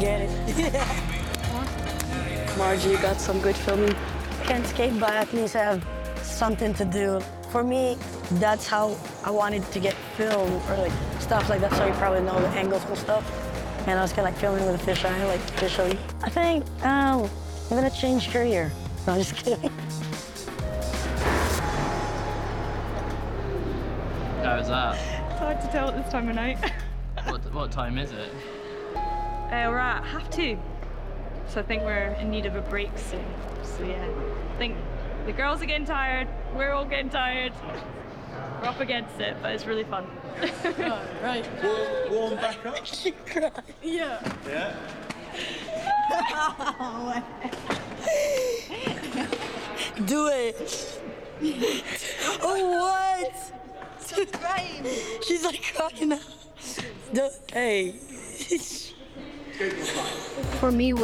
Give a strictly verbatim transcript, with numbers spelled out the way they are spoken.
Get it? Margie, you got some good filming? Can't skate, but at least I have something to do. For me, that's how I wanted to get filmed, or like stuff like that, so you probably know the angles and stuff. And I was kind of like filming with a fisheye, like visually. I think um, I'm gonna change career. No, I'm just kidding. How is that? It's hard to tell at this time of night. What, what time is it? Uh, we're at half two, so I think we're in need of a break soon. So yeah, I think the girls are getting tired, we're all getting tired. We're up against it, but it's really fun. Oh, right. Warm, warm back up. She cried. Yeah. Yeah. Do it. Oh, what? Crying. She's like crying now. The, hey. For me,